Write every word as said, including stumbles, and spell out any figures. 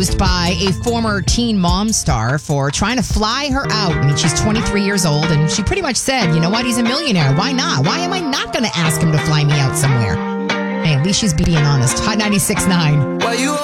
exposed by a former teen mom star for trying to fly her out. I mean, she's twenty-three years old, and she pretty much said, you know what, he's a millionaire. Why not? Why am I not going to ask him to fly me out somewhere? Hey, at least she's being honest. Hot ninety-six point nine. Why you